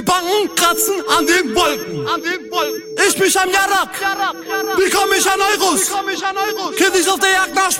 Die Banken kratzen an den Wolken. Ich bin am Jarak. Wie komm ich an Euros? Kiddies auf der Jagd nach